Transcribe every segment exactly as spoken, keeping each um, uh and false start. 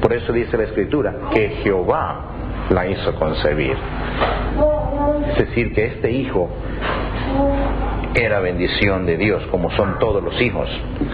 Por eso dice la Escritura que Jehová la hizo concebir. Es decir, que este hijo era bendición de Dios, como son todos los hijos.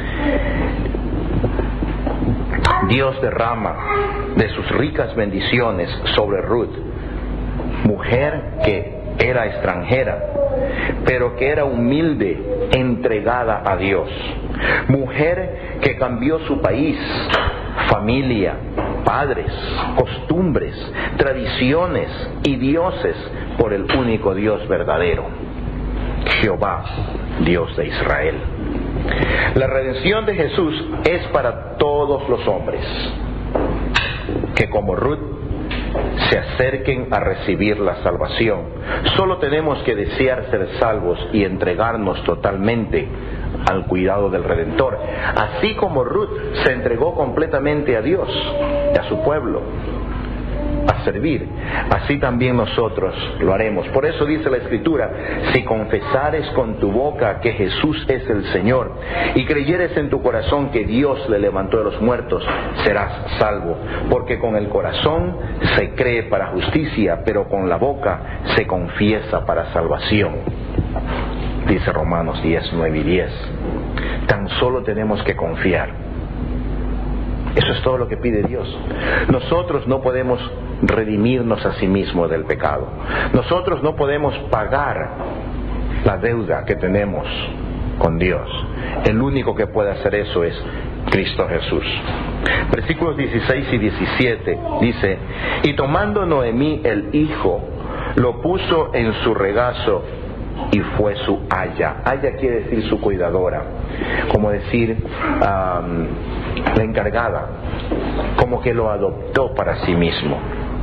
Dios derrama de sus ricas bendiciones sobre Ruth, mujer que era extranjera, pero que era humilde, entregada a Dios. Mujer que cambió su país, familia, padres, costumbres, tradiciones y dioses por el único Dios verdadero, Jehová, Dios de Israel. La redención de Jesús es para todos los hombres, que como Ruth se acerquen a recibir la salvación. Solo tenemos que desear ser salvos y entregarnos totalmente al cuidado del Redentor, así como Ruth se entregó completamente a Dios y a su pueblo, a servir. Así también nosotros lo haremos. Por eso dice la Escritura: si confesares con tu boca que Jesús es el Señor y creyeres en tu corazón que Dios le levantó de los muertos, serás salvo. Porque con el corazón se cree para justicia, pero con la boca se confiesa para salvación. Dice Romanos diez, nueve y diez. Tan solo tenemos que confiar. Eso es todo lo que pide Dios. Nosotros no podemos redimirnos a sí mismos del pecado. Nosotros no podemos pagar la deuda que tenemos con Dios. El único que puede hacer eso es Cristo Jesús. Versículos dieciséis y diecisiete dice: y tomando Noemí el hijo, lo puso en su regazo y fue su aya. Aya quiere decir su cuidadora, como decir um, la encargada, como que lo adoptó para sí mismo.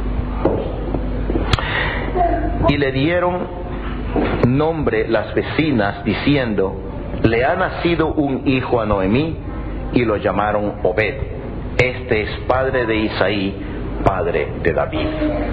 Y le dieron nombre las vecinas diciendo: le ha nacido un hijo a Noemí, y lo llamaron Obed. Este es padre de Isaí, padre de David.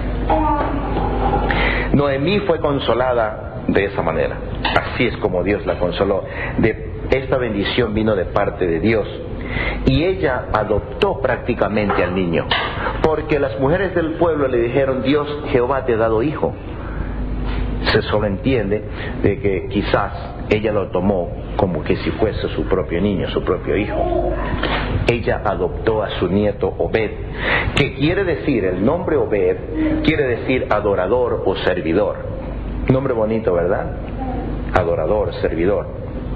Noemí fue consolada de esa manera. Así es como Dios la consoló. De esta bendición vino de parte de Dios, y ella adoptó prácticamente al niño, porque las mujeres del pueblo le dijeron: Dios, Jehová te ha dado hijo. Se sobreentiende de que quizás ella lo tomó como que si fuese su propio niño, su propio hijo. Ella adoptó a su nieto Obed, que quiere decir, el nombre Obed quiere decir adorador o servidor. Nombre bonito, ¿verdad? Adorador, servidor.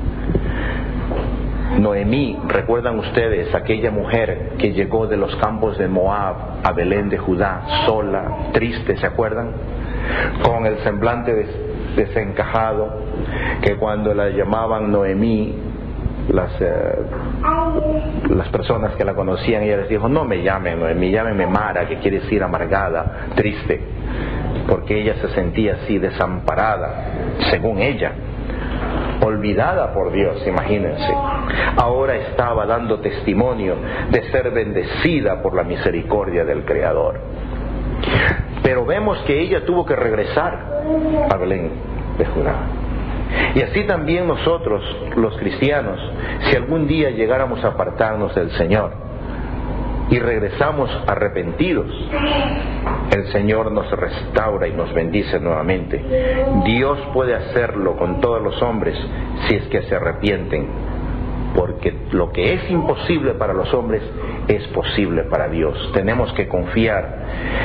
Noemí, ¿recuerdan ustedes aquella mujer que llegó de los campos de Moab a Belén de Judá, sola, triste, ¿se acuerdan? Con el semblante des, desencajado, que cuando la llamaban Noemí, las, eh, las personas que la conocían, ella les dijo: no me llamen Noemí, llámenme Mara, que quiere decir amargada, triste, porque ella se sentía así desamparada, según ella, olvidada por Dios, imagínense. Ahora estaba dando testimonio de ser bendecida por la misericordia del Creador. Pero vemos que ella tuvo que regresar a Belén de Judá. Y así también nosotros, los cristianos, si algún día llegáramos a apartarnos del Señor y regresamos arrepentidos, el Señor nos restaura y nos bendice nuevamente. Dios puede hacerlo con todos los hombres si es que se arrepienten, porque lo que es imposible para los hombres es posible para Dios. Tenemos que confiar.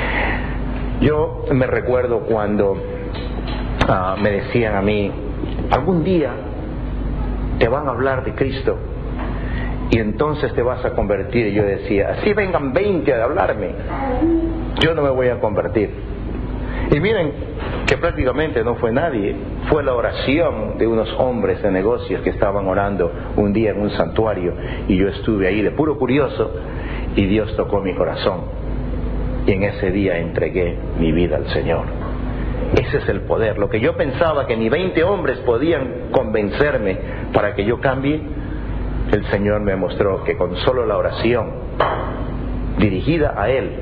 Yo me recuerdo cuando uh, me decían a mí: algún día te van a hablar de Cristo y entonces te vas a convertir. Y yo decía: así vengan veinte a hablarme, yo no me voy a convertir. Y miren que prácticamente no fue nadie, fue la oración de unos hombres de negocios que estaban orando un día en un santuario, y yo estuve ahí de puro curioso, y Dios tocó mi corazón, y en ese día entregué mi vida al Señor. Ese es el poder. Lo que yo pensaba que ni veinte hombres podían convencerme para que yo cambie, el Señor me mostró que con solo la oración dirigida a Él,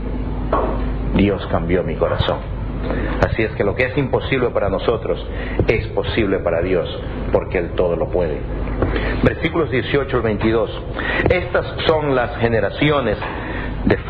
Dios cambió mi corazón. Así es que lo que es imposible para nosotros es posible para Dios, porque Él todo lo puede. Versículos dieciocho al veintidós. Estas son las generaciones de